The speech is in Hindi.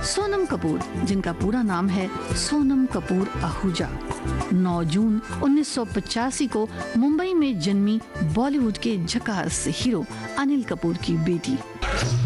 सोनम कपूर, जिनका पूरा नाम है सोनम कपूर आहूजा, 9 जून 1985 को मुंबई में जन्मी बॉलीवुड के झकास हीरो अनिल कपूर की बेटी।